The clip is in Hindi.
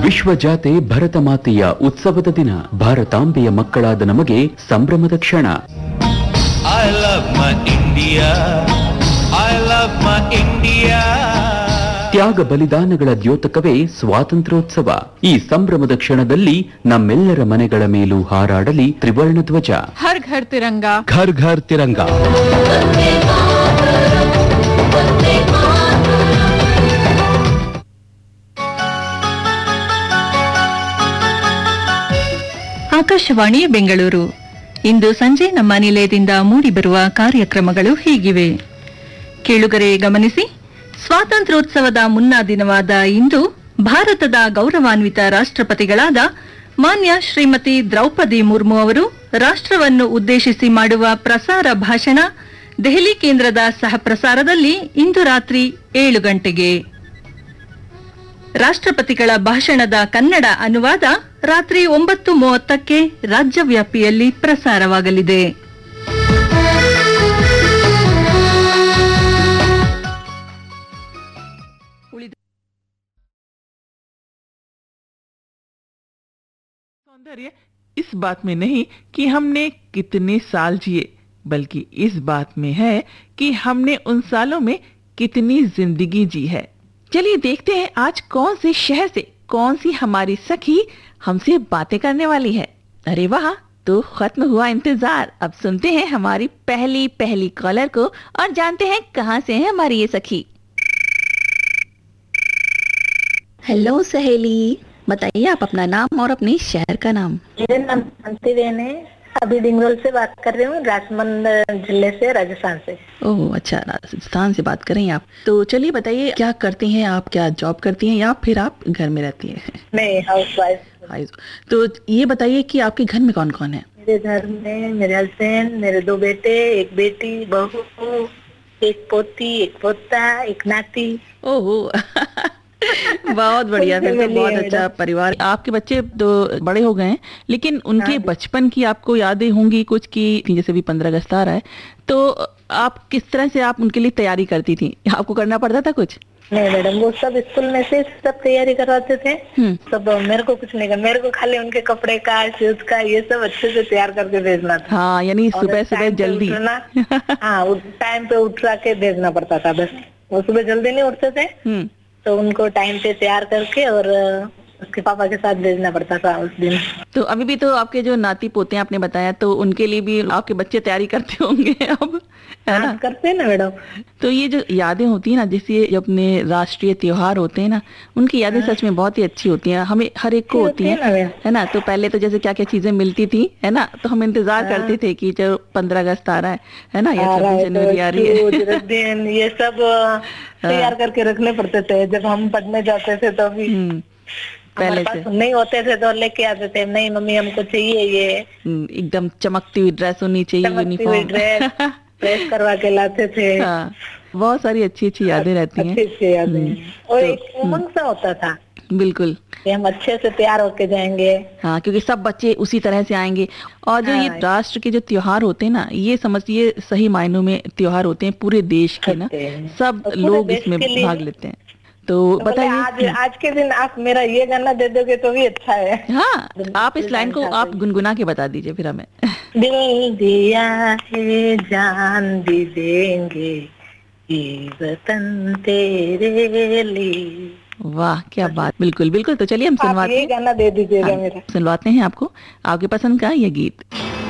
ವಿಶ್ವ ಜಾತೆ ಭರತ ಮಾತೆಯ ಉತ್ಸವದ ದಿನ. ಭಾರತಾಂಬೆಯ ಮಕ್ಕಳಾದ ನಮಗೆ ಸಂಭ್ರಮದ ಕ್ಷಣ. I love my India. I love my India. ತ್ಯಾಗ ಬಲಿದಾನಗಳ ದ್ಯೋತಕವೇ ಸ್ವಾತಂತ್ರ್ಯೋತ್ಸವ. ಈ ಸಂಭ್ರಮದ ಕ್ಷಣದಲ್ಲಿ ನಮ್ಮೆಲ್ಲರ ಮನೆಗಳ ಮೇಲೂ ಹಾರಾಡಲಿ ತ್ರಿವರ್ಣ ಧ್ವಜ. ಹರ್ ಘರ್ ತಿರಂಗ, ಘರ್ ಘರ್ ತಿರಂಗ. ಆಕಾಶವಾಣಿ ಬೆಂಗಳೂರು. ಇಂದು ಸಂಜೆ ನಮ್ಮ ನಿಲಯದಿಂದ ಮೂಡಿಬರುವ ಕಾರ್ಯಕ್ರಮಗಳು ಹೀಗಿವೆ. ಕೇಳುಗರೆ ಗಮನಿಸಿ, ಸ್ವಾತಂತ್ರ್ಯೋತ್ಸವದ ಮುನ್ನಾ ದಿನವಾದ ಇಂದು ಭಾರತದ ಗೌರವಾನ್ವಿತ ರಾಷ್ಟ್ರಪತಿಗಳಾದ ಮಾನ್ಯ ಶ್ರೀಮತಿ ದ್ರೌಪದಿ ಮುರ್ಮು ಅವರು ರಾಷ್ಟ್ರವನ್ನು ಉದ್ದೇಶಿಸಿ ಮಾಡುವ ಪ್ರಸಾರ ಭಾಷಣ ದೆಹಲಿ ಕೇಂದ್ರದ ಸಹ ಪ್ರಸಾರದಲ್ಲಿ ಇಂದು ರಾತ್ರಿ 7 ಗಂಟೆಗೆ. ರಾಷ್ಟ್ರಪತಿಗಳ ಭಾಷಣದ ಕನ್ನಡ ಅನುವಾದ ರಾತ್ರಿ 9:30ಕ್ಕೆ ರಾಜ್ಯವ್ಯಾಪಿಯಲ್ಲಿ ಪ್ರಸಾರವಾಗಲಿದೆ. सौंदर्य इस बात में नहीं कि हमने कितने साल जिए, बल्कि इस बात में है कि हमने उन सालों में कितनी जिंदगी जी है। चलिए देखते हैं आज कौन से शहर से कौन सी हमारी सखी हमसे बातें करने वाली है। अरे वाह, तो खत्म हुआ इंतजार। अब सुनते हैं हमारी पहली कॉलर को और जानते हैं कहां से है हमारी ये सखी। हेलो सहेली, बताइए आप अपना नाम और अपने शहर का नाम। मेरा नाम शांति बेन है। अभी डिंगरोल से बात कर रही हूँ, राजमंद जिले से, राजस्थान से। ओह अच्छा, राजस्थान से बात कर रही हैं आप। तो चलिए बताइए, क्या करती हैं आप, क्या जॉब करती हैं या फिर आप घर में रहती हैं? नहीं, हाउस वाइफ। तो ये बताइए कि आपके घर में कौन कौन है? मेरे घर में मेरे हस्बैंड, मेरे 2 बेटे, एक बेटी, बहू, एक पोती, एक पोता, एक नाती। ओहो बहुत बढ़िया, फिर तो बहुत अच्छा परिवार। आपके बच्चे तो बड़े हो गए हैं, लेकिन उनके बचपन की आपको यादें होंगी कुछ की, जैसे भी 15 अगस्त आ रहा है, तो आप किस तरह से आप उनके लिए तैयारी करती थी? आपको करना पड़ता था कुछ? नहीं मैडम, वो सब स्कूल में से सब तैयारी करवाते थे। सब मेरे को कुछ नहीं करना, मेरे को खाली उनके कपड़े का, शूज का, ये सब अच्छे से तैयार करके भेजना था। हाँ, यानी सुबह सुबह जल्दी। हाँ, टाइम पे उठा के भेजना पड़ता था बस। वो सुबह जल्दी नहीं उठते थे, तो उनको टाइम पे तैयार करके और उसके पापा के साथ भेजना पड़ता था उस दिन। तो अभी भी तो आपके जो नाती पोते हैं आपने बताया, तो उनके लिए भी आपके बच्चे तैयारी करते होंगे अब, है ना? करते हैं ना मैडम। तो ये जो यादें होती है ना, जैसे जब अपने राष्ट्रीय त्योहार होते हैं ना, उनकी यादें सच में बहुत ही अच्छी होती हैं, हमें हर एक को होती है ना। तो पहले तो जैसे क्या क्या चीजें मिलती थी, है ना, तो हम इंतजार करते थे कि जो 15 अगस्त आ रहा है ना, या 26 जनवरी आ रही है, ये सब तैयार करके रखने पड़ते थे। जब हम पढ़ने जाते थे तो अभी पहले से नहीं होते थे तो लेके आते थे। नहीं मम्मी, हमको चाहिए ये एकदम चमकती हुई ड्रेस होनी चाहिए, यूनिफॉर्म प्रेस करवा के लाते थे। हाँ, बहुत सारी अच्छी अच्छी यादें रहती हैं। अच्छी यादें और एक उमंग सा होता था। बिल्कुल, कि हम अच्छे से तैयार होके जाएंगे। हाँ, क्योंकि सब बच्चे उसी तरह से आएंगे। और जो ये राष्ट्र के जो त्योहार होते हैं ना, ये समझिए सही मायनों में त्योहार होते हैं पूरे देश के ना, सब लोग इसमें भाग लेते हैं। तो बताइए, आज के दिन आप मेरा ये गाना दे दोगे तो भी अच्छा है। हाँ, आप इस लाइन को आप गुनगुना के बता दीजिए फिर हमें। दिल दिया है जान भी देंगे, ये वतन तेरे लिए। वाह, क्या बात। बिल्कुल बिल्कुल, तो चलिए हम सुनवाते हैं, ये गाना दे दीजिएगा मेरा। सुनवाते हैं आपको आपके पसंद का ये गीत।